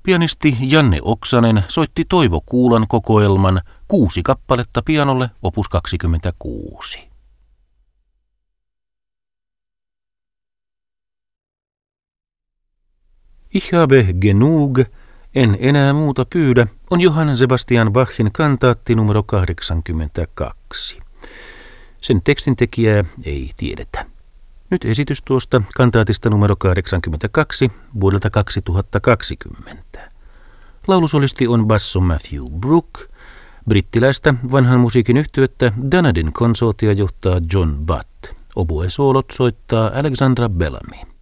Pianisti Janne Oksanen soitti Toivo Kuulan kokoelman 6 kappaletta pianolle opus 26. Ich habe genug, en enää muuta pyydä, on Johann Sebastian Bachin kantaatti numero 82. Sen tekstintekijää ei tiedetä. Nyt esitys tuosta kantaatista numero 82 vuodelta 2020. Laulusolisti on basso Matthew Brook. Brittiläistä vanhan musiikin yhtyettä Dunedin konsortia johtaa John Butt. Oboe-soolot soittaa Alexandra Bellamy.